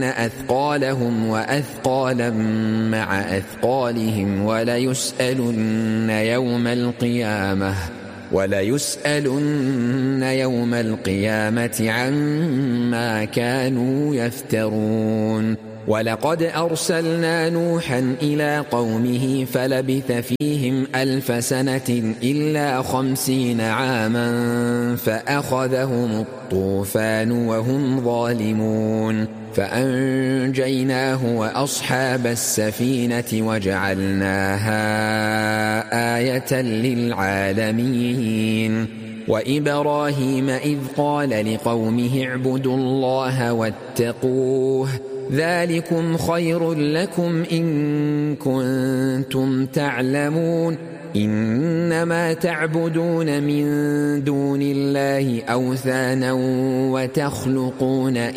أثقالهم وأثقالا مع أثقالهم وليسألن يوم القيامة عما كانوا يفترون. ولقد أرسلنا نوحا إلى قومه فلبث فيهم 1000 سنة إلا 50 عاما فأخذهم الطوفان وهم ظالمون فأنجيناه وأصحاب السفينة وجعلناها آية للعالمين. وإبراهيم إذ قال لقومه اعبدوا الله واتقوه ذلكم خير لكم إن كنتم تعلمون. إنما تعبدون من دون الله أوثانا وتخلقون